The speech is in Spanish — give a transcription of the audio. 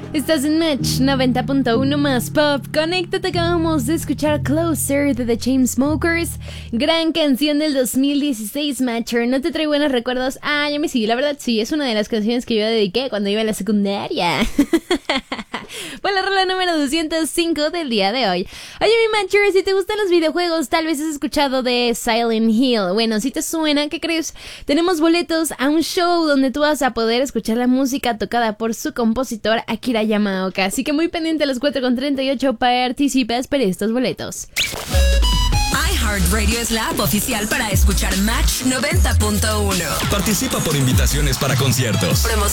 Estás en Match 90.1 más pop. Conéctate, acabamos de escuchar Closer de The Chainsmokers. Gran canción del 2016, Matcher. ¿No te trae buenos recuerdos? Ya me sigue, la verdad sí, es una de las canciones que yo dediqué cuando iba a la secundaria. Fue la rola número 205 del día de hoy. Oye, mi Matcher, si te gustan los videojuegos, tal vez has escuchado de Silent Hill. Bueno, si te suena, ¿qué crees? Tenemos boletos a un show donde tú vas a poder escuchar la música tocada por su compositor Akira Yamaoka. Así que muy pendiente a las 4:38 participas por estos boletos. iHeartRadio es la app oficial para escuchar Match 90.1. Participa por invitaciones para conciertos,